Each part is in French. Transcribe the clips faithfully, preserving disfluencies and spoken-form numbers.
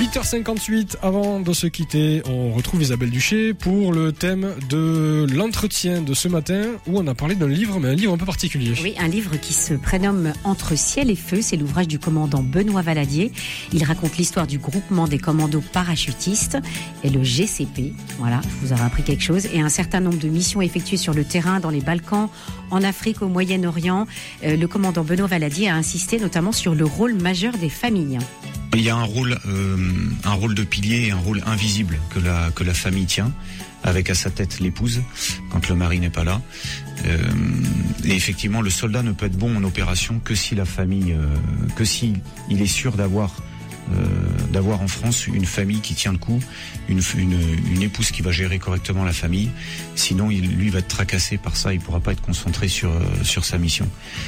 huit heures cinquante-huit, avant de se quitter, on retrouve Isabelle Duché pour le thème de l'entretien de ce matin où on a parlé d'un livre, mais un livre un peu particulier. Oui, un livre qui se prénomme Entre ciel et feu, c'est l'ouvrage du commandant Benoît Valadier. Il raconte l'histoire du groupement des commandos parachutistes et le G C P. Voilà, je vous aurai appris quelque chose. Et un certain nombre de missions effectuées sur le terrain dans les Balkans, en Afrique, au Moyen-Orient. Euh, le commandant Benoît Valadier a insisté notamment sur le rôle majeur des familles. Il y a un rôle, euh, un rôle de pilier et un rôle invisible que la que la famille tient, avec à sa tête l'épouse quand le mari n'est pas là. Euh, et effectivement, le soldat ne peut être bon en opération que si la famille, euh, que si il est sûr d'avoir euh, d'avoir en France une famille qui tient le coup, une, une une épouse qui va gérer correctement la famille. Sinon, il, lui va être tracassé par ça, il pourra pas être concentré sur sur sa mission.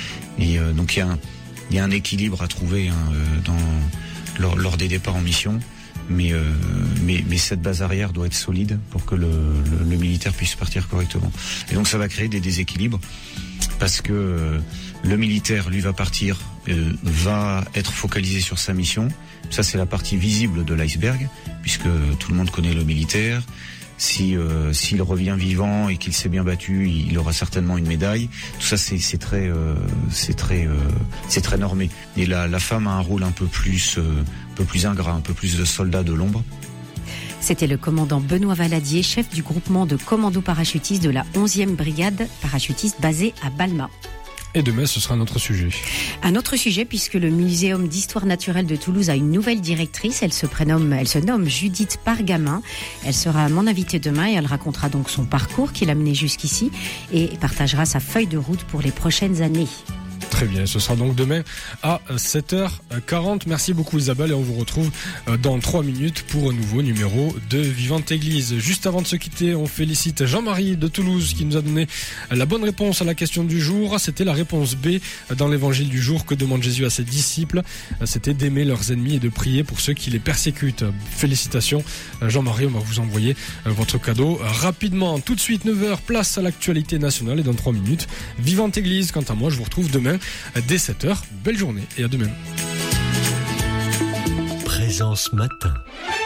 Et euh, donc il y a un il y a un équilibre à trouver hein, dans Lors, lors des départs en mission, mais, euh, mais mais cette base arrière doit être solide pour que le, le, le militaire puisse partir correctement. Et donc ça va créer des déséquilibres parce que euh, le militaire lui va partir, euh, va être focalisé sur sa mission. Ça c'est la partie visible de l'iceberg puisque tout le monde connaît le militaire. Si euh, s'il revient vivant et qu'il s'est bien battu, il aura certainement une médaille. Tout ça, c'est, c'est très, euh, c'est très, euh, c'est très normé. Et la, la femme a un rôle un peu plus, euh, un peu plus ingrat, un peu plus de soldat de l'ombre. C'était le commandant Benoît Valadier, chef du groupement de commandos parachutistes de la onzième brigade parachutiste basée à Balma. Et demain, ce sera un autre sujet. Un autre sujet, puisque le Muséum d'histoire naturelle de Toulouse a une nouvelle directrice. Elle se prénomme, elle se nomme Judith Pargamin. Elle sera mon invitée demain et elle racontera donc son parcours qui l'a menée jusqu'ici et partagera sa feuille de route pour les prochaines années. Très bien, ce sera donc demain à sept heures quarante. Merci beaucoup Isabelle et on vous retrouve dans trois minutes pour un nouveau numéro de Vivante Église. Juste avant de se quitter, on félicite Jean-Marie de Toulouse qui nous a donné la bonne réponse à la question du jour. C'était la réponse B dans l'évangile du jour. Que demande Jésus à ses disciples? C'était d'aimer leurs ennemis et de prier pour ceux qui les persécutent. Félicitations Jean-Marie, on va vous envoyer votre cadeau rapidement. Tout de suite, neuf heures, place à l'actualité nationale et dans trois minutes, Vivante Église. Quant à moi, je vous retrouve demain dès sept heures. Belle journée et à demain. Présence matin.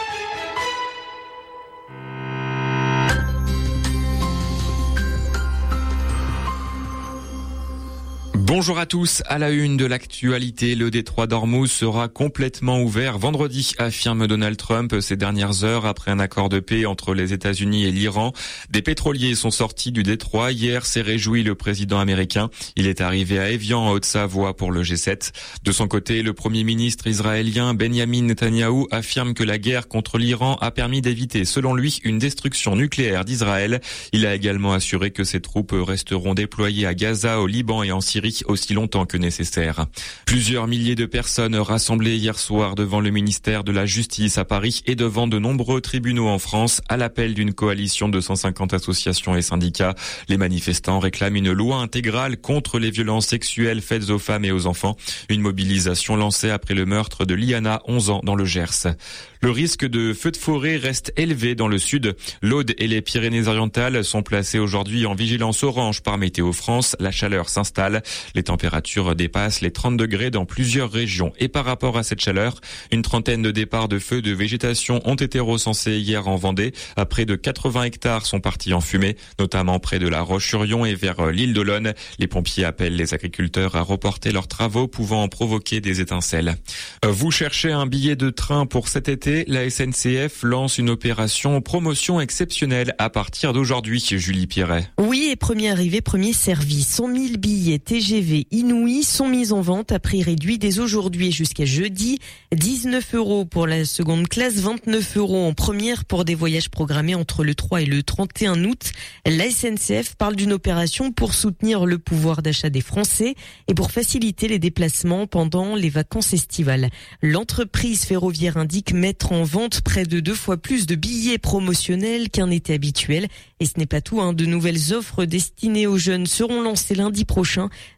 Bonjour à tous. À la une de l'actualité, le détroit d'Ormuz sera complètement ouvert vendredi, affirme Donald Trump ces dernières heures après un accord de paix entre les États-Unis et l'Iran. Des pétroliers sont sortis du détroit. Hier s'est réjoui le président américain. Il est arrivé à Évian en Haute-Savoie pour le G sept. De son côté, le premier ministre israélien Benjamin Netanyahou affirme que la guerre contre l'Iran a permis d'éviter, selon lui, une destruction nucléaire d'Israël. Il a également assuré que ses troupes resteront déployées à Gaza, au Liban et en Syrie aussi longtemps que nécessaire. Plusieurs milliers de personnes rassemblées hier soir devant le ministère de la Justice à Paris et devant de nombreux tribunaux en France à l'appel d'une coalition de cent cinquante associations et syndicats. Les manifestants réclament une loi intégrale contre les violences sexuelles faites aux femmes et aux enfants. Une mobilisation lancée après le meurtre de Liana, onze ans, dans le Gers. Le risque de feux de forêt reste élevé dans le sud. L'Aude et les Pyrénées-Orientales sont placés aujourd'hui en vigilance orange par Météo France. La chaleur s'installe. Les températures dépassent les trente degrés dans plusieurs régions. Et par rapport à cette chaleur, une trentaine de départs de feux de végétation ont été recensés hier en Vendée. À près de quatre-vingts hectares sont partis en fumée, notamment près de la Roche-sur-Yon et vers l'île d'Olonne. Les pompiers appellent les agriculteurs à reporter leurs travaux pouvant provoquer des étincelles. Vous cherchez un billet de train pour cet été? La S N C F lance une opération promotion exceptionnelle à partir d'aujourd'hui, Julie Pierret. Oui, et premier arrivé, premier servi. cent mille billets T G V inouïs sont mis en vente à prix réduit dès aujourd'hui jusqu'à jeudi. dix-neuf euros pour la seconde classe, vingt-neuf euros en première pour des voyages programmés entre le trois et le trente et un août. La S N C F parle d'une opération pour soutenir le pouvoir d'achat des Français et pour faciliter les déplacements pendant les vacances estivales. L'entreprise ferroviaire indique mettre en vente près de deux fois plus de billets promotionnels qu'un été habituel. Et ce n'est pas tout, hein. De nouvelles offres destinées aux jeunes seront lancées lundi prochain,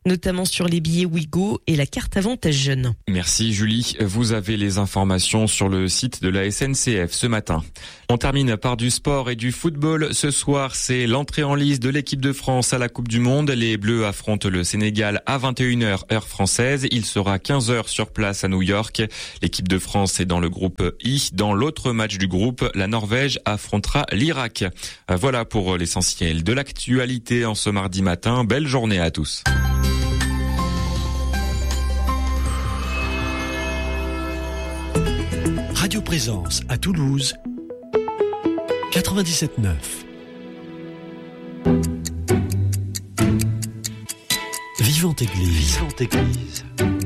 notamment sur les billets Ouigo et la carte avantage jeune. Merci Julie. Vous avez les informations sur le site de la S N C F ce matin. On termine par du sport et du football. Ce soir, c'est l'entrée en lice de l'équipe de France à la Coupe du Monde. Les Bleus affrontent le Sénégal à vingt et une heures heure française. Il sera quinze heures sur place à New York. L'équipe de France est dans le groupe I. Dans l'autre match du groupe, la Norvège affrontera l'Irak. Voilà pour l'essentiel de l'actualité en ce mardi matin. Belle journée à tous. Radio Présence à Toulouse, quatre-vingt-dix-sept neuf. Vivante Église. Vivante Église.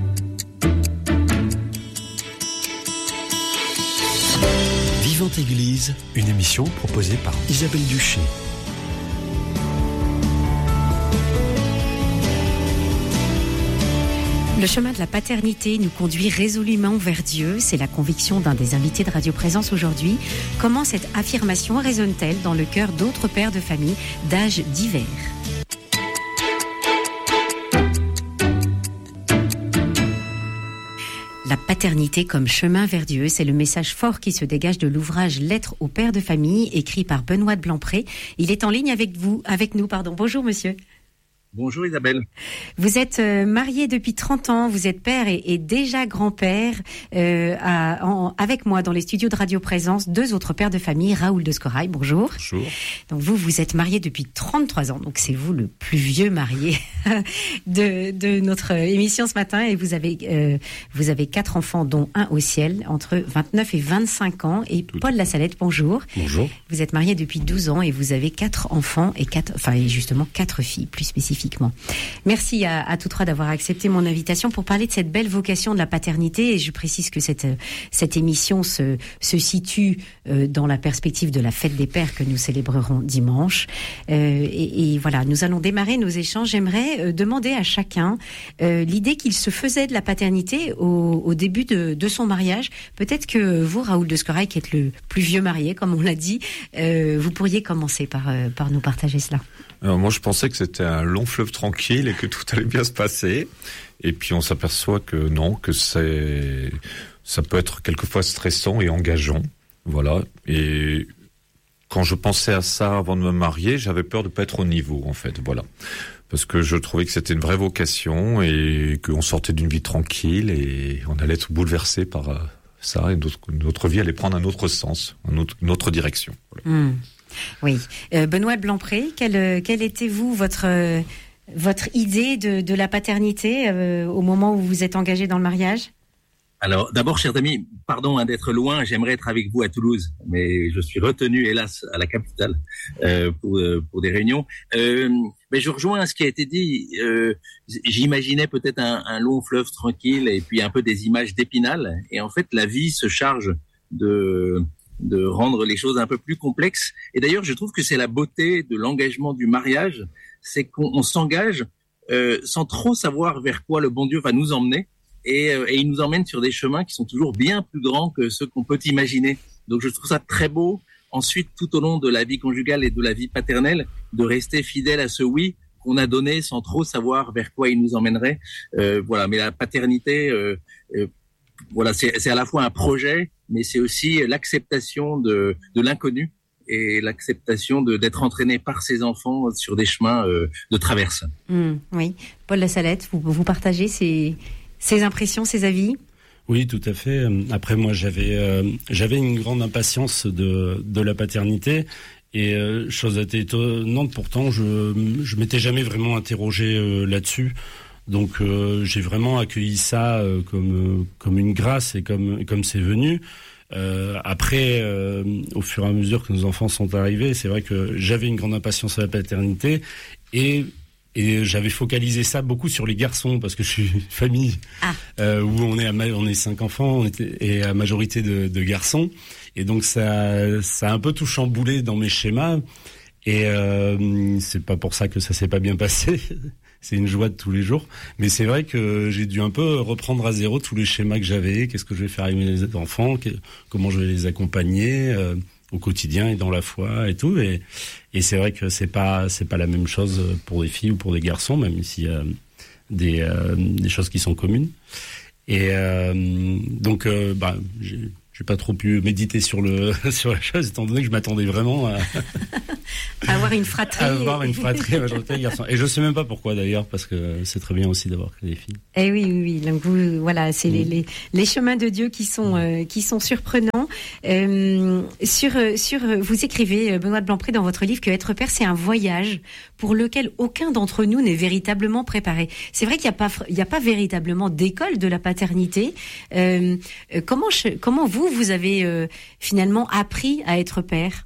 Vivante Église, une émission proposée par Isabelle Duché. Le chemin de la paternité nous conduit résolument vers Dieu. C'est la conviction d'un des invités de Radio Présence aujourd'hui. Comment cette affirmation résonne-t-elle dans le cœur d'autres pères de famille d'âges divers ? La paternité comme chemin vers Dieu, c'est le message fort qui se dégage de l'ouvrage Lettres aux pères de famille, écrit par Benoît de Blancpré. Il est en ligne avec vous, avec nous, pardon. Bonjour monsieur. Bonjour Isabelle. Vous êtes euh, marié depuis trente ans, vous êtes père et, et déjà grand-père euh, à, en, avec moi dans les studios de Radio Présence, deux autres pères de famille, Raoul de Scorail, bonjour. Bonjour. Donc vous, vous êtes marié depuis trente-trois ans, donc c'est vous le plus vieux marié de, de notre émission ce matin et vous avez, euh, vous avez quatre enfants dont un au ciel, entre vingt-neuf et vingt-cinq ans. Et Tout Paul Lassalette, bonjour. Bonjour. Vous êtes marié depuis douze ans et vous avez quatre enfants et quatre, enfin justement quatre filles plus spécifiquement. Merci à, à tous trois d'avoir accepté mon invitation pour parler de cette belle vocation de la paternité. Et je précise que cette, cette émission se, se situe euh, dans la perspective de la fête des pères que nous célébrerons dimanche. Euh, et, et voilà, nous allons démarrer nos échanges. J'aimerais euh, demander à chacun euh, l'idée qu'il se faisait de la paternité au, au début de, de son mariage. Peut-être que vous, Raoul de Scorail, qui êtes le plus vieux marié, comme on l'a dit, euh, vous pourriez commencer par, euh, par nous partager cela. Alors moi, je pensais que c'était un long fleuve tranquille et que tout allait bien se passer. Et puis on s'aperçoit que non, que c'est, ça peut être quelquefois stressant et engageant. Voilà. Et quand je pensais à ça avant de me marier, j'avais peur de pas être au niveau, en fait. Voilà. Parce que je trouvais que c'était une vraie vocation et qu'on sortait d'une vie tranquille et on allait être bouleversé par ça et notre, notre vie allait prendre un autre sens, une autre, une autre direction. Voilà. Mmh. Oui. Euh, Benoît de Blancpré, quelle, quelle était, vous, votre, euh, votre idée de, de la paternité euh, au moment où vous êtes engagé dans le mariage ? Alors, d'abord, chers amis, pardon hein, d'être loin, j'aimerais être avec vous à Toulouse, mais je suis retenu, hélas, à la capitale euh, pour, euh, pour des réunions. Euh, mais je rejoins ce qui a été dit. Euh, j'imaginais peut-être un, un long fleuve tranquille et puis un peu des images d'Épinal. Et en fait, la vie se charge de... de rendre les choses un peu plus complexes. Et d'ailleurs, je trouve que c'est la beauté de l'engagement du mariage, c'est qu'on on s'engage euh, sans trop savoir vers quoi le bon Dieu va nous emmener, et, euh, et il nous emmène sur des chemins qui sont toujours bien plus grands que ceux qu'on peut imaginer. Donc je trouve ça très beau, ensuite, tout au long de la vie conjugale et de la vie paternelle, de rester fidèle à ce oui qu'on a donné sans trop savoir vers quoi il nous emmènerait. Euh, voilà, mais la paternité... Euh, euh, Voilà, c'est, c'est à la fois un projet, mais c'est aussi l'acceptation de, de l'inconnu et l'acceptation de, d'être entraîné par ses enfants sur des chemins euh, de traverse. Mmh, oui. Paul Lassalette, vous, vous partagez ces, ces impressions, ces avis ? Oui, tout à fait. Après, moi, j'avais, euh, j'avais une grande impatience de, de la paternité. Et euh, chose étonnante, pourtant, je je m'étais jamais vraiment interrogé euh, là-dessus. Donc euh, j'ai vraiment accueilli ça euh, comme euh, comme une grâce et comme comme c'est venu. Euh, après, euh, au fur et à mesure que nos enfants sont arrivés, c'est vrai que j'avais une grande impatience à la paternité et et j'avais focalisé ça beaucoup sur les garçons parce que je suis une famille ah. euh, où on est à ma- on est cinq enfants on était, et à majorité de, de garçons et donc ça ça a un peu tout chamboulé dans mes schémas et euh, c'est pas pour ça que ça s'est pas bien passé. C'est une joie de tous les jours. Mais c'est vrai que j'ai dû un peu reprendre à zéro tous les schémas que j'avais. Qu'est-ce que je vais faire avec mes enfants, comment je vais les accompagner euh, au quotidien et dans la foi et tout. Et, et c'est vrai que c'est pas c'est pas la même chose pour des filles ou pour des garçons, même si euh, des, euh, des choses qui sont communes. Et euh, donc, euh, bah, j'ai, j'ai pas trop pu méditer sur le sur la chose, étant donné que je m'attendais vraiment à, à avoir une fratrie. À avoir une fratrie majorité garçon. Et je sais même pas pourquoi d'ailleurs, parce que c'est très bien aussi d'avoir que des filles. Eh oui, oui, oui. Donc vous, voilà, c'est mmh. les, les les chemins de Dieu qui sont euh, qui sont surprenants. Euh, sur sur vous écrivez, Benoît de Blampré, dans votre livre, que être père, c'est un voyage pour lequel aucun d'entre nous n'est véritablement préparé. C'est vrai qu'il n'y a pas il y a pas véritablement d'école de la paternité. Euh, comment je, comment vous vous avez euh, finalement appris à être père?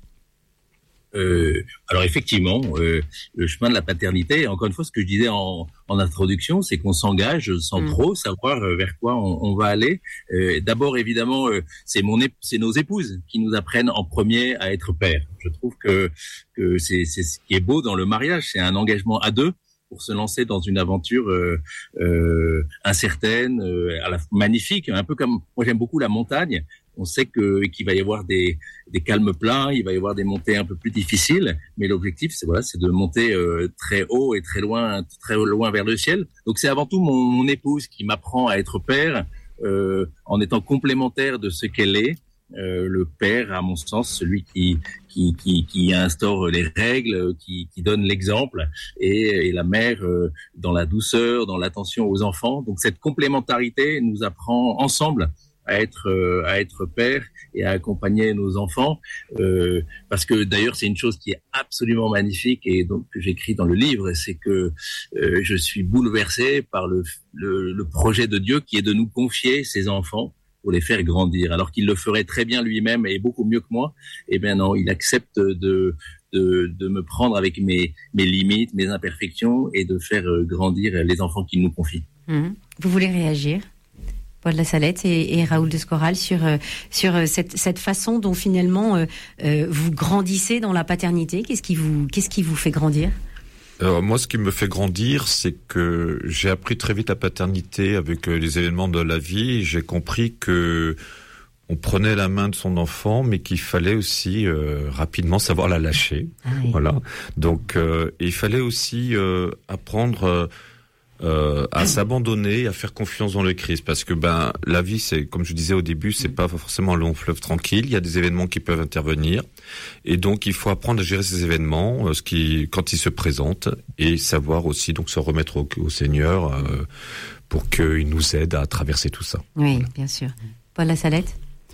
Euh, alors effectivement, euh, le chemin de la paternité, encore une fois, ce que je disais en, en introduction, c'est qu'on s'engage sans mmh. trop savoir vers quoi on, on va aller. Euh, d'abord, évidemment, euh, c'est mon ép- c'est nos épouses qui nous apprennent en premier à être père. Je trouve que que c'est c'est ce qui est beau dans le mariage, c'est un engagement à deux pour se lancer dans une aventure euh, euh, incertaine, euh, à la magnifique, un peu comme moi j'aime beaucoup la montagne. On sait que qu'il va y avoir des des calmes pleins, il va y avoir des montées un peu plus difficiles, mais l'objectif c'est voilà, c'est de monter euh, très haut et très loin, très loin vers le ciel. Donc c'est avant tout mon, mon épouse qui m'apprend à être père, euh, en étant complémentaire de ce qu'elle est. Euh, le père, à mon sens, celui qui qui qui, qui instaure les règles, qui, qui donne l'exemple, et, et la mère euh, dans la douceur, dans l'attention aux enfants. Donc cette complémentarité nous apprend ensemble à être euh, à être père et à accompagner nos enfants, euh, parce que d'ailleurs c'est une chose qui est absolument magnifique et donc que j'écris dans le livre, c'est que euh, je suis bouleversé par le, le le projet de Dieu qui est de nous confier ses enfants pour les faire grandir, alors qu'il le ferait très bien lui-même et beaucoup mieux que moi. Eh bien non, il accepte de de de me prendre avec mes mes limites, mes imperfections, et de faire grandir les enfants qu'il nous confie. Mmh. Vous voulez réagir, Paul Lassalette et, et Raoul de Scoral, sur sur cette cette façon dont finalement euh, euh, vous grandissez dans la paternité? Qu'est-ce qui vous qu'est-ce qui vous fait grandir? Alors moi, ce qui me fait grandir, c'est que j'ai appris très vite la paternité avec les événements de la vie. J'ai compris que on prenait la main de son enfant, mais qu'il fallait aussi euh, rapidement savoir la lâcher. Ah oui. Voilà. Donc, euh, il fallait aussi euh, apprendre euh, Euh, à s'abandonner, à faire confiance dans le Christ, parce que ben la vie, c'est comme je disais au début, c'est pas forcément un long fleuve tranquille. Il y a des événements qui peuvent intervenir, et donc il faut apprendre à gérer ces événements, euh, ce qui quand ils se présentent, et savoir aussi donc se remettre au, au Seigneur euh, pour qu'il nous aide à traverser tout ça. Oui, voilà. Bien sûr. Paul Lassalette.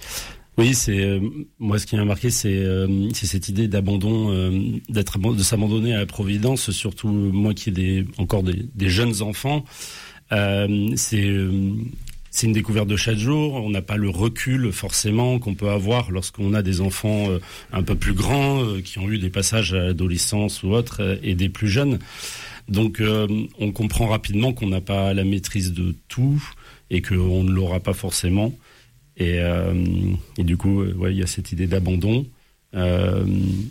Oui, c'est euh, moi ce qui m'a marqué, c'est euh, c'est cette idée d'abandon, euh, d'être de s'abandonner à la providence. Surtout moi qui ai des encore des, des jeunes enfants, euh, c'est euh, c'est une découverte de chaque jour. On n'a pas le recul forcément qu'on peut avoir lorsqu'on a des enfants euh, un peu plus grands, euh, qui ont eu des passages à l'adolescence ou autre, euh, et des plus jeunes. Donc euh, on comprend rapidement qu'on n'a pas la maîtrise de tout et qu'on ne l'aura pas forcément. Et, euh, et du coup, ouais, il y a cette idée d'abandon. Euh,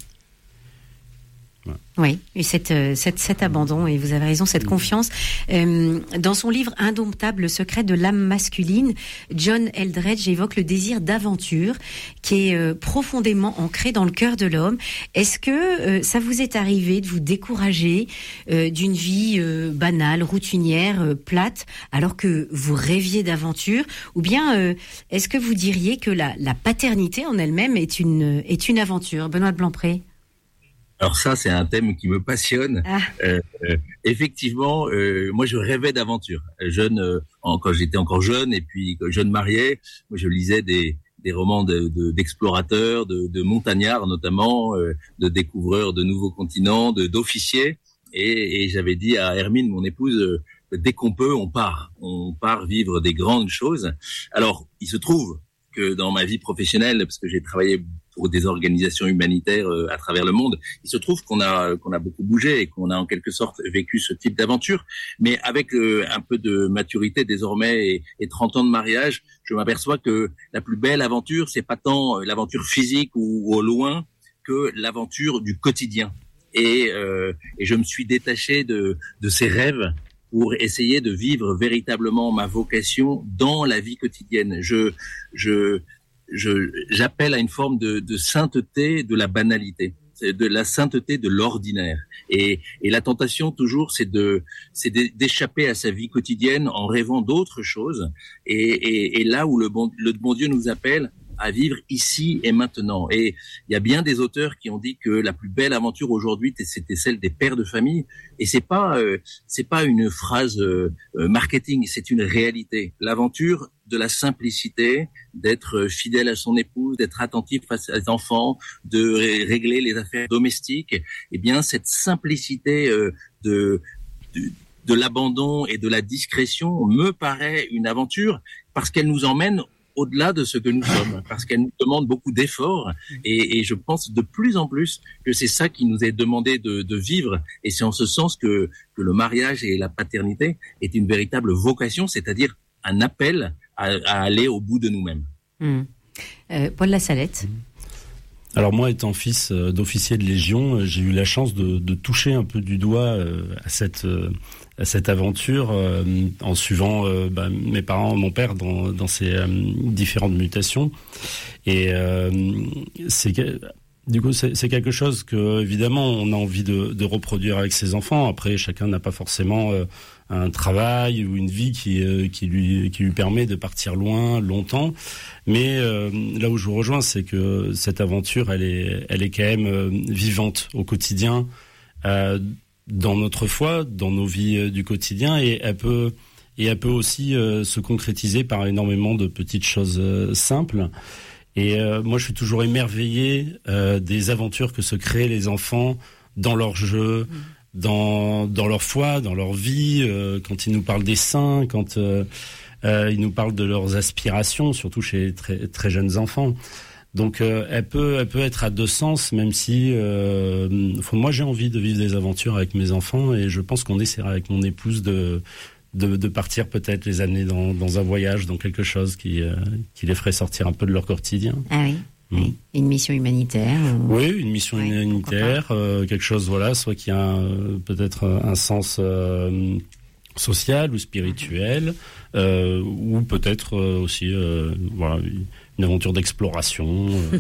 ouais. Oui, et cette, cette, cet abandon, et vous avez raison, cette confiance. Euh, dans son livre Indomptable, le secret de l'âme masculine, John Eldredge évoque le désir d'aventure qui est euh, profondément ancré dans le cœur de l'homme. Est-ce que euh, ça vous est arrivé de vous décourager euh, d'une vie euh, banale, routinière, euh, plate, alors que vous rêviez d'aventure? Ou bien euh, est-ce que vous diriez que la, la paternité en elle-même est une, est une aventure? Benoît de Blampré. Alors ça, c'est un thème qui me passionne. Ah. Euh, euh, effectivement, euh, moi, je rêvais d'aventure. Jeune, euh, en, quand j'étais encore jeune, et puis jeune marié, moi, je lisais des, des romans de, de, d'explorateurs, de, de montagnards notamment, euh, de découvreurs de nouveaux continents, de, d'officiers. Et, et j'avais dit à Hermine, mon épouse, euh, dès qu'on peut, on part. On part vivre des grandes choses. Alors, il se trouve que dans ma vie professionnelle, parce que j'ai travaillé pour des organisations humanitaires euh, à travers le monde, il se trouve qu'on a qu'on a beaucoup bougé et qu'on a en quelque sorte vécu ce type d'aventure. Mais avec euh, un peu de maturité désormais et, et trente ans de mariage, je m'aperçois que la plus belle aventure, c'est pas tant l'aventure physique ou, ou au loin que l'aventure du quotidien. Et, euh, et je me suis détaché de, de ces rêves pour essayer de vivre véritablement ma vocation dans la vie quotidienne. Je je Je, j'appelle à une forme de, de sainteté de la banalité. Vous de la sainteté de l'ordinaire. Et, et la tentation toujours, c'est de, c'est d'échapper à sa vie quotidienne en rêvant d'autres choses. Et, et, et là où le bon, le bon Dieu nous appelle à vivre ici et maintenant. Et il y a bien des auteurs qui ont dit que la plus belle aventure aujourd'hui, c'était celle des pères de famille. Et c'est pas, euh, c'est pas une phrase euh, marketing, c'est une réalité. L'aventure de la simplicité, d'être fidèle à son épouse, d'être attentif face à ses enfants, de ré- régler les affaires domestiques. Eh bien, cette simplicité euh, de, de de l'abandon et de la discrétion me paraît une aventure parce qu'elle nous emmène au-delà de ce que nous sommes, parce qu'elle nous demande beaucoup d'efforts, et, et je pense de plus en plus que c'est ça qui nous est demandé de, de vivre, et c'est en ce sens que, que le mariage et la paternité est une véritable vocation, c'est-à-dire un appel à, à aller au bout de nous-mêmes. Mmh. Euh, Paul Lassalette. Alors moi, étant fils d'officier de Légion, j'ai eu la chance de, de toucher un peu du doigt à cette à cette aventure euh, en suivant euh, bah, mes parents, mon père dans, dans ses euh, différentes mutations. Et euh, c'est du coup c'est, c'est quelque chose que évidemment on a envie de, de reproduire avec ses enfants. Après, chacun n'a pas forcément euh, un travail ou une vie qui euh, qui lui qui lui permet de partir loin, longtemps. Mais euh, là où je vous rejoins, c'est que cette aventure, elle est elle est quand même euh, vivante au quotidien. Euh, dans notre foi, dans nos vies euh, du quotidien, et elle peut et elle peut aussi euh, se concrétiser par énormément de petites choses euh, simples. Et euh, moi, je suis toujours émerveillé euh, des aventures que se créent les enfants dans leur jeu, mmh. dans dans leur foi, dans leur vie, euh, quand ils nous parlent des saints, quand euh, euh, ils nous parlent de leurs aspirations, surtout chez les très très jeunes enfants. Donc euh, elle peut elle peut être à deux sens, même si euh, moi j'ai envie de vivre des aventures avec mes enfants, et je pense qu'on essaiera avec mon épouse de de, de partir peut-être les amener dans, dans un voyage, dans quelque chose qui euh, qui les ferait sortir un peu de leur quotidien. Ah oui. Mmh. Oui. Une mission humanitaire. Ou... Oui, une mission oui, humanitaire, euh, quelque chose voilà, soit qui a un, peut-être un sens euh, social ou spirituel, euh, ou peut-être euh, aussi euh, voilà. Une aventure d'exploration. Euh.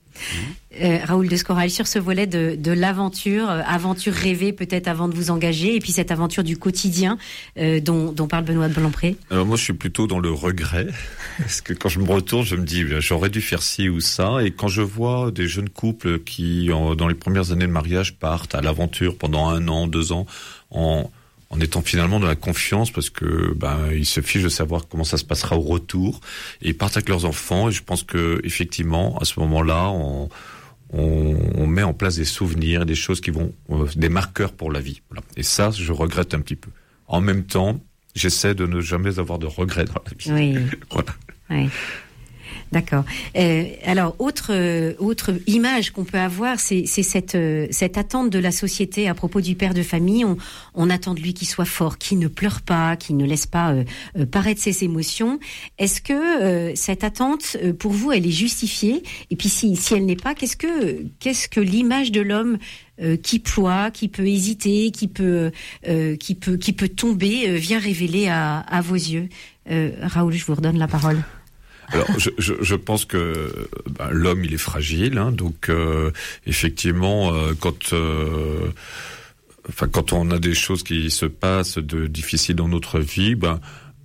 euh, Raoul de Scoral, sur ce volet de, de l'aventure, euh, aventure rêvée peut-être avant de vous engager, et puis cette aventure du quotidien euh, dont, dont parle Benoît de Blanpré. Alors moi je suis plutôt dans le regret, parce que quand je me retourne, je me dis j'aurais dû faire ci ou ça, et quand je vois des jeunes couples qui, en, dans les premières années de mariage, partent à l'aventure pendant un an, deux ans, en... en étant finalement dans la confiance, parce que ben ils se fichent de savoir comment ça se passera au retour, et ils partent avec leurs enfants. Et je pense que effectivement à ce moment-là, on, on, on met en place des souvenirs, des choses qui vont euh, des marqueurs pour la vie. Voilà. Et ça, je regrette un petit peu. En même temps, j'essaie de ne jamais avoir de regrets dans la vie. Oui. Voilà. Oui. D'accord. Euh, alors, autre euh, autre image qu'on peut avoir, c'est, c'est cette euh, cette attente de la société à propos du père de famille. On, on attend de lui qu'il soit fort, qu'il ne pleure pas, qu'il ne laisse pas euh, euh, paraître ses émotions. Est-ce que euh, cette attente, euh, pour vous, elle est justifiée? Et puis, si si elle n'est pas, qu'est-ce que qu'est-ce que l'image de l'homme euh, qui ploie, qui peut hésiter, qui peut euh, qui peut qui peut tomber, euh, vient révéler à à vos yeux? euh, Raoul, je vous redonne la parole. Alors, je, je, je pense que ben, l'homme, il est fragile, hein, donc euh, effectivement, euh, quand, euh, enfin, quand on a des choses qui se passent de difficiles dans notre vie, ben,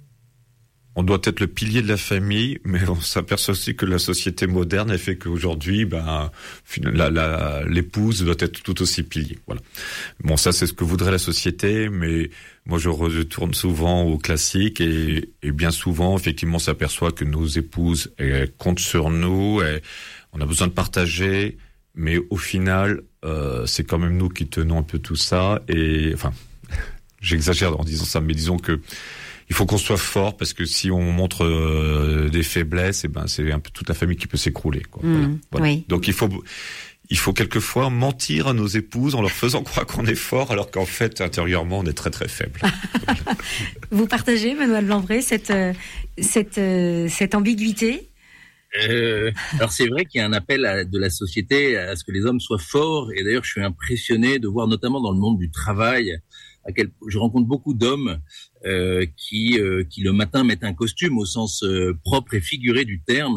on doit être le pilier de la famille, mais on s'aperçoit aussi que la société moderne a fait qu'aujourd'hui, ben, la, la, l'épouse doit être tout aussi pilier. Voilà. Bon, ça, c'est ce que voudrait la société, mais moi, je retourne souvent au classique, et, et bien souvent, effectivement, on s'aperçoit que nos épouses elles, comptent sur nous, et on a besoin de partager, mais au final, euh, c'est quand même nous qui tenons un peu tout ça. Et enfin, j'exagère en disant ça, mais disons que il faut qu'on soit fort, parce que si on montre euh, des faiblesses, et ben c'est un peu toute la famille qui peut s'écrouler, quoi. Mmh, voilà. Voilà. Oui. Donc il faut il faut quelquefois mentir à nos épouses en leur faisant croire qu'on est fort, alors qu'en fait intérieurement on est très très faible. Vous partagez, Benoît de Blanpré, cette euh, cette euh, cette ambiguïté? Euh, alors c'est vrai qu'il y a un appel à, de la société à ce que les hommes soient forts, et d'ailleurs je suis impressionné de voir notamment dans le monde du travail à quel je rencontre beaucoup d'hommes euh, qui euh, qui le matin mettent un costume au sens euh, propre et figuré du terme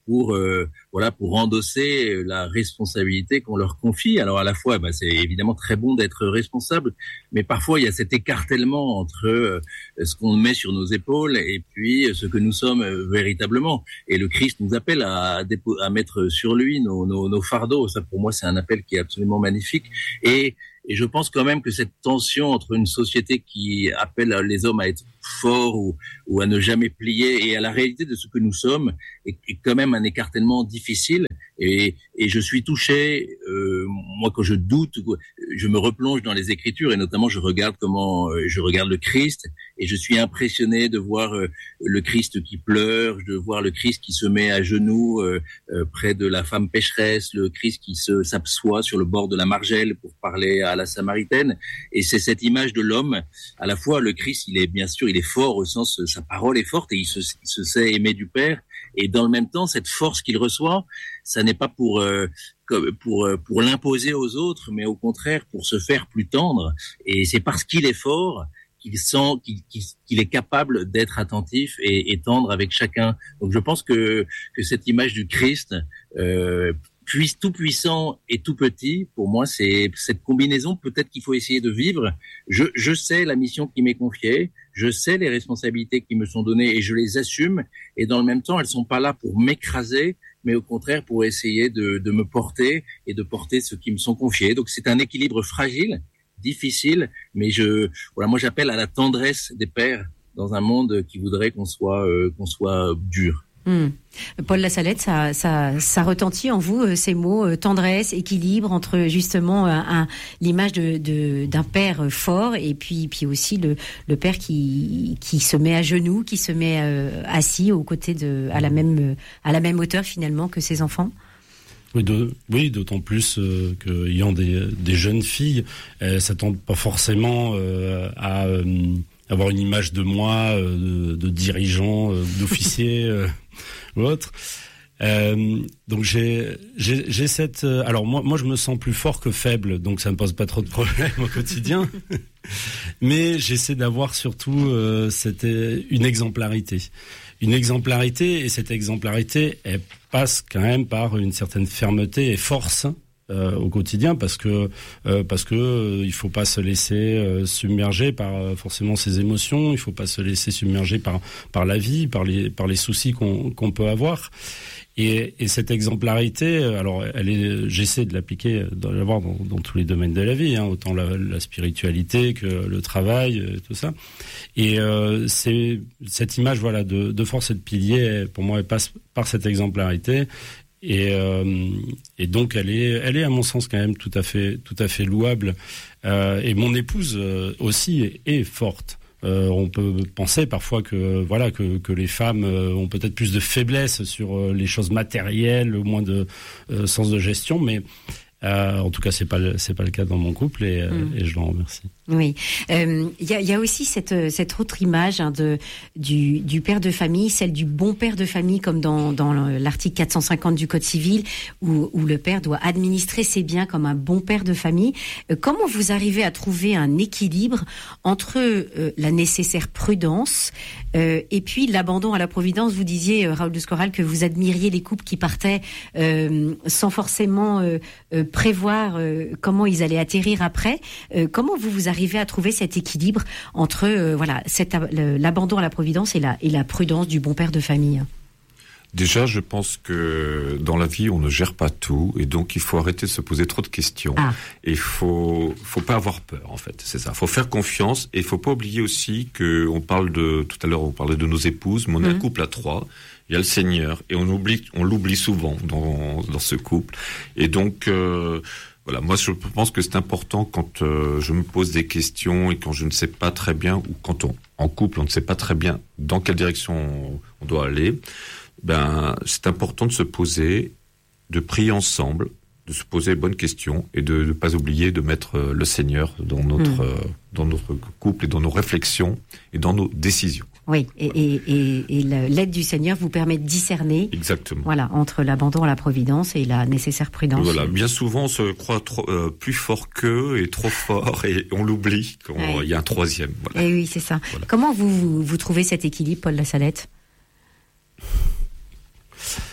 pour euh, voilà pour endosser la responsabilité qu'on leur confie. Alors à la fois, bah, c'est évidemment très bon d'être responsable, mais parfois il y a cet écartèlement entre euh, ce qu'on met sur nos épaules et puis ce que nous sommes euh, véritablement. Et le Christ nous appelle à, à, dépo- à mettre sur lui nos, nos, nos fardeaux. Ça, pour moi, c'est un appel qui est absolument magnifique. Et Et je pense quand même que cette tension entre une société qui appelle les hommes à être forts ou, ou à ne jamais plier et à la réalité de ce que nous sommes est, est quand même un écartèlement difficile. Et, et je suis touché, euh, moi quand je doute, je me replonge dans les Écritures et notamment je regarde comment, euh, je regarde le Christ et je suis impressionné de voir euh, le Christ qui pleure, de voir le Christ qui se met à genoux euh, euh, près de la femme pécheresse, le Christ qui se s'assoit sur le bord de la margelle pour parler à la Samaritaine. Et c'est cette image de l'homme. À la fois, le Christ, il est bien sûr, il est fort au sens, sa parole est forte et il se, il se sait aimer du Père. Et dans le même temps, cette force qu'il reçoit, ça n'est pas pour euh, pour pour l'imposer aux autres, mais au contraire pour se faire plus tendre. Et c'est parce qu'il est fort qu'il sent qu'il, qu'il, qu'il est capable d'être attentif et, et tendre avec chacun. Donc je pense que que cette image du Christ euh, Puis tout puissant et tout petit, pour moi, c'est cette combinaison peut-être qu'il faut essayer de vivre. Je, je sais la mission qui m'est confiée, je sais les responsabilités qui me sont données et je les assume. Et dans le même temps, elles sont pas là pour m'écraser, mais au contraire pour essayer de, de me porter et de porter ceux qui me sont confiés. Donc c'est un équilibre fragile, difficile, mais je, voilà, moi j'appelle à la tendresse des pères dans un monde qui voudrait qu'on soit, euh, qu'on soit dur. Mmh. Paul Lassalette, ça, ça, ça retentit en vous euh, ces mots euh, tendresse, équilibre entre justement un, un, l'image de, de, d'un père fort et puis, puis aussi le, le père qui, qui se met à genoux, qui se met euh, assis aux côtés de, à la même, à la même hauteur finalement que ses enfants. Oui, de, oui, d'autant plus euh, qu'ayant des, des jeunes filles, elles s'attendent pas forcément euh, à euh, avoir une image de moi, euh, de, de dirigeant, euh, d'officier. euh, ou autre. Euh, donc j'ai, j'ai, j'ai cette. Euh, alors moi, moi, je me sens plus fort que faible, donc ça me pose pas trop de problèmes au quotidien. Mais j'essaie d'avoir surtout euh, cette une exemplarité, une exemplarité, et cette exemplarité, elle passe quand même par une certaine fermeté et force. Euh, au quotidien, parce que euh, parce que euh, il faut pas se laisser euh, submerger par euh, forcément ses émotions, il faut pas se laisser submerger par par la vie, par les par les soucis qu'on qu'on peut avoir. Et, et cette exemplarité, alors elle est, j'essaie de l'appliquer, de l'avoir dans, dans tous les domaines de la vie, hein, autant la, la spiritualité que le travail, tout ça. Et euh, c'est cette image, voilà, de, de force et de pilier, pour moi, elle passe par cette exemplarité. Et, euh, et donc elle est, elle est à mon sens quand même tout à fait, tout à fait louable. Euh, et mon épouse euh, aussi est, est forte. Euh, on peut penser parfois que voilà que, que les femmes euh, ont peut-être plus de faiblesse sur euh, les choses matérielles, moins de euh, sens de gestion, mais euh, en tout cas c'est pas le, c'est pas le cas dans mon couple et, mmh. et je l'en remercie. Oui, il euh, y, a, y a aussi cette, cette autre image hein, de, du, du père de famille, celle du bon père de famille, comme dans, dans l'article quatre cent cinquante du Code civil, où, où le père doit administrer ses biens comme un bon père de famille. Euh, comment vous arrivez à trouver un équilibre entre euh, la nécessaire prudence euh, et puis l'abandon à la providence? Vous disiez, euh, Raoul de Scoral, que vous admiriez les couples qui partaient euh, sans forcément euh, euh, prévoir euh, comment ils allaient atterrir après. Euh, comment vous vous arriver à trouver cet équilibre entre euh, voilà cet, le, l'abandon à la providence et la, et la prudence du bon père de famille? Déjà, je pense que dans la vie, on ne gère pas tout, et donc il faut arrêter de se poser trop de questions. Ah. Et il faut, faut pas avoir peur, en fait. C'est ça. Il faut faire confiance, et il faut pas oublier aussi que on parle de, tout à l'heure, on parlait de nos épouses, mais on est mmh. un couple à trois. Il y a le Seigneur, et on oublie, on l'oublie souvent dans, dans ce couple. Et donc, euh, voilà, moi je pense que c'est important quand euh, je me pose des questions et quand je ne sais pas très bien, ou quand on, en couple, on ne sait pas très bien dans quelle direction on, on doit aller, ben c'est important de se poser, de prier ensemble, de se poser les bonnes questions et de ne pas oublier de mettre euh, le Seigneur dans notre, mmh. euh, dans notre couple et dans nos réflexions et dans nos décisions. Oui, et, et, et, et l'aide du Seigneur vous permet de discerner. Exactement. Voilà, entre l'abandon à la providence et la nécessaire prudence. Voilà, bien souvent on se croit trop, euh, plus fort qu'eux et trop fort et on l'oublie quand ouais. il y a un troisième. Voilà. Et oui, c'est ça. Voilà. Comment vous, vous, vous trouvez cet équilibre, Paul Lassalette ?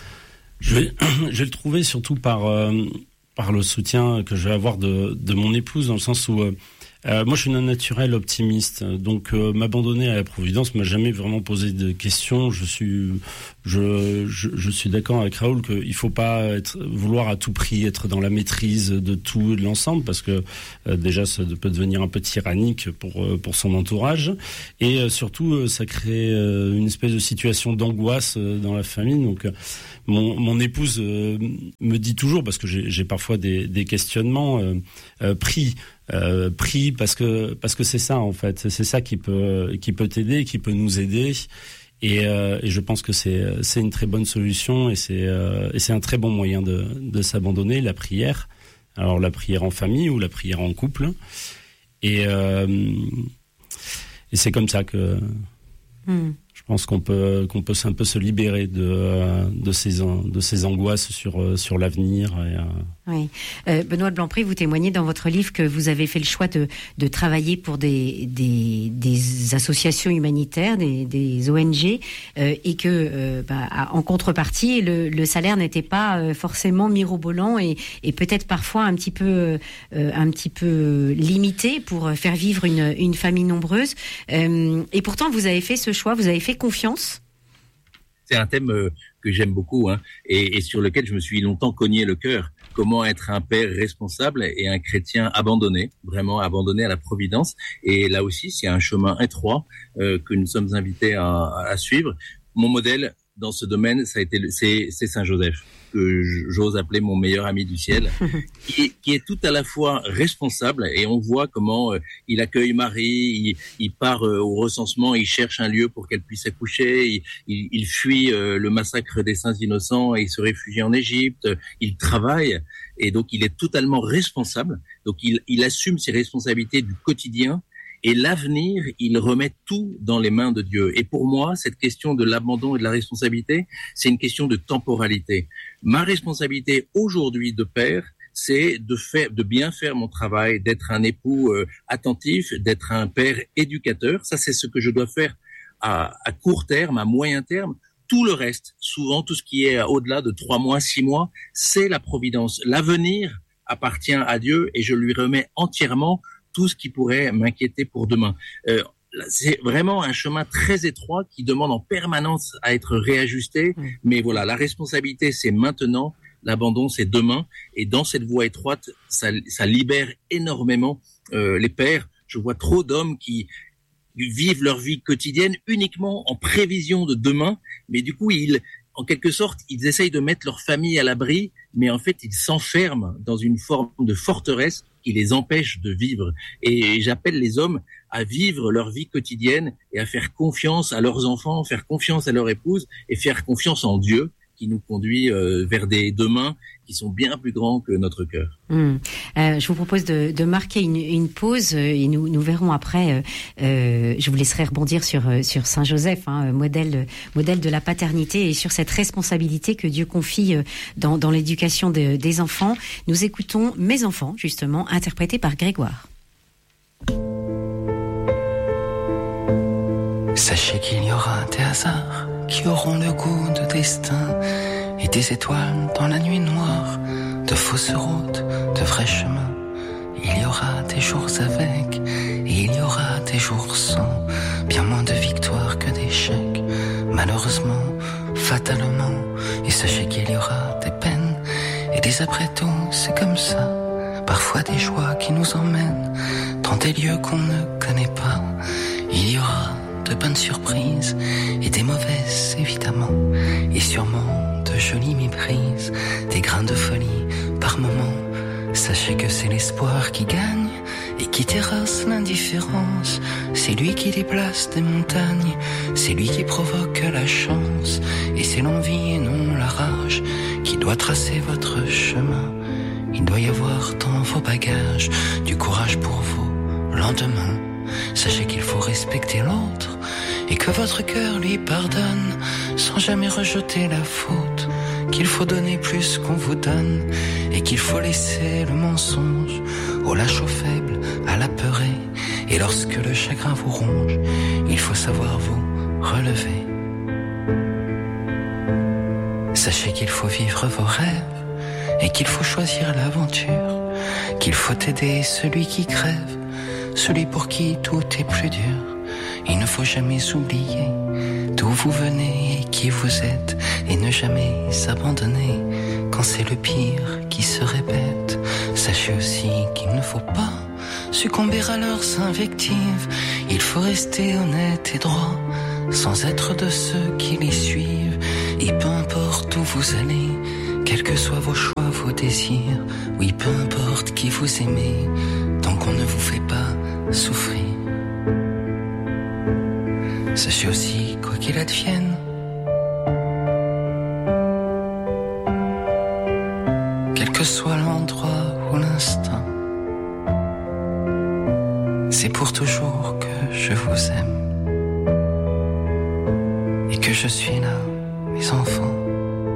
Je vais, je vais le trouver surtout par euh, par le soutien que je vais avoir de de mon épouse, dans le sens où euh, Euh, moi, je suis un naturel optimiste, donc euh, m'abandonner à la providence m'a jamais vraiment posé de questions. Je suis, je, je, je suis d'accord avec Raoul qu'il faut pas être, vouloir à tout prix être dans la maîtrise de tout, de l'ensemble, parce que euh, déjà ça peut devenir un peu tyrannique pour euh, pour son entourage, et euh, surtout euh, ça crée euh, une espèce de situation d'angoisse euh, dans la famille. Donc euh, mon mon épouse euh, me dit toujours, parce que j'ai, j'ai parfois des des questionnements, euh, euh, pris. Euh, pris parce que parce que c'est ça en fait, c'est ça qui peut qui peut t'aider, qui peut nous aider, et, euh, et je pense que c'est c'est une très bonne solution, et c'est euh, et c'est un très bon moyen de de s'abandonner, la prière. Alors la prière en famille ou la prière en couple, et euh, et c'est comme ça que mm. je pense qu'on peut qu'on peut un peu se libérer de de ces de ces angoisses sur sur l'avenir. Et, euh, Oui. Euh, Benoît de Blanpré, vous témoignez dans votre livre que vous avez fait le choix de, de travailler pour des, des, des associations humanitaires, des, des O N G, euh, et que, euh, bah, en contrepartie, le, le salaire n'était pas euh, forcément mirobolant et, et peut-être parfois un petit peu, euh, un petit peu limité pour faire vivre une, une famille nombreuse. Euh, et pourtant, vous avez fait ce choix, vous avez fait confiance. C'est un thème euh, que j'aime beaucoup, hein, et, et sur lequel je me suis longtemps cogné le cœur. Comment être un père responsable et un chrétien abandonné, vraiment abandonné à la providence. Et là aussi, c'est un chemin étroit euh, que nous sommes invités à, à suivre. Mon modèle dans ce domaine, ça a été, c'est, c'est Saint Joseph, que j'ose appeler mon meilleur ami du ciel, qui, est, qui est tout à la fois responsable, et on voit comment euh, il accueille Marie, il, il part euh, au recensement, il cherche un lieu pour qu'elle puisse accoucher, il, il, il fuit euh, le massacre des saints innocents et il se réfugie en Égypte, il travaille, et donc il est totalement responsable, donc il, il assume ses responsabilités du quotidien. Et l'avenir, il remet tout dans les mains de Dieu. Et pour moi, cette question de l'abandon et de la responsabilité, c'est une question de temporalité. Ma responsabilité aujourd'hui de père, c'est de faire, de bien faire mon travail, d'être un époux euh, attentif, d'être un père éducateur. Ça, c'est ce que je dois faire à, à court terme, à moyen terme. Tout le reste, souvent tout ce qui est au-delà de trois mois, six mois, c'est la providence. L'avenir appartient à Dieu et je lui remets entièrement tout ce qui pourrait m'inquiéter pour demain. Euh, c'est vraiment un chemin très étroit qui demande en permanence à être réajusté. Mmh. Mais voilà, la responsabilité, c'est maintenant. L'abandon, c'est demain. Et dans cette voie étroite, ça, ça libère énormément euh, les pères. Je vois trop d'hommes qui vivent leur vie quotidienne uniquement en prévision de demain. Mais du coup, ils, en quelque sorte, ils essayent de mettre leur famille à l'abri. Mais en fait, ils s'enferment dans une forme de forteresse qui les empêche de vivre. Et j'appelle les hommes à vivre leur vie quotidienne et à faire confiance à leurs enfants, faire confiance à leur épouse et faire confiance en Dieu qui nous conduit euh, vers des demain qui sont bien plus grands que notre cœur. Mmh. Euh, je vous propose de, de marquer une, une pause et nous, nous verrons après. Euh, euh, je vous laisserai rebondir sur, sur Saint Joseph, hein, modèle, modèle de la paternité et sur cette responsabilité que Dieu confie dans, dans l'éducation de, des enfants. Nous écoutons Mes enfants, justement, interprété par Grégoire. Sachez qu'il y aura des hasards qui auront le goût de destin et des étoiles dans la nuit noire, de fausses routes, de vrais chemins. Il y aura des jours avec et il y aura des jours sans, bien moins de victoires que d'échecs, malheureusement, fatalement. Et sachez qu'il y aura des peines et des après-tout, c'est comme ça. Parfois des joies qui nous emmènent dans des lieux qu'on ne connaît pas. Il y aura de bonnes surprises et des mauvaises évidemment, et sûrement de jolies méprises, des grains de folie par moments. Sachez que c'est l'espoir qui gagne et qui terrasse l'indifférence. C'est lui qui déplace des montagnes, c'est lui qui provoque la chance, et c'est l'envie et non la rage qui doit tracer votre chemin. Il doit y avoir dans vos bagages du courage pour vos lendemains. Sachez qu'il faut respecter l'autre et que votre cœur lui pardonne sans jamais rejeter la faute, qu'il faut donner plus qu'on vous donne et qu'il faut laisser le mensonge au lâche, au faible, à l'apeuré. Et lorsque le chagrin vous ronge, il faut savoir vous relever. Sachez qu'il faut vivre vos rêves et qu'il faut choisir l'aventure, qu'il faut aider celui qui crève, celui pour qui tout est plus dur. Il ne faut jamais oublier d'où vous venez et qui vous êtes, et ne jamais s'abandonner quand c'est le pire qui se répète. Sachez aussi qu'il ne faut pas succomber à leurs invectives. Il faut rester honnête et droit, sans être de ceux qui les suivent. Et peu importe où vous allez, quels que soient vos choix, vos désirs, oui, peu importe qui vous aimez, tant qu'on ne vous fait pas souffrir. Sachez aussi, quoi qu'il advienne, quel que soit l'endroit ou l'instant, c'est pour toujours que je vous aime et que je suis là, mes enfants.